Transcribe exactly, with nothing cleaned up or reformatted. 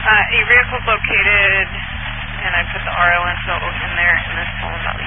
Uh, a vehicle located, and I put the R O info in there, and this phone about